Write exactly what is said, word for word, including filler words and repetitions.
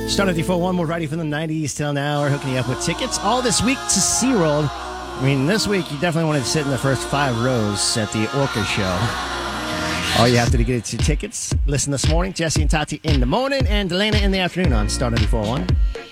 Star ninety-four point one, we're ready from the nineties till now. We're hooking you up with tickets all this week to SeaWorld. I mean, this week you definitely wanted to sit in the first five rows at the Orca show. All you have to do to get your tickets. Listen this morning, Jesse and Tati in the morning, and Delana in the afternoon on Star ninety-four point one.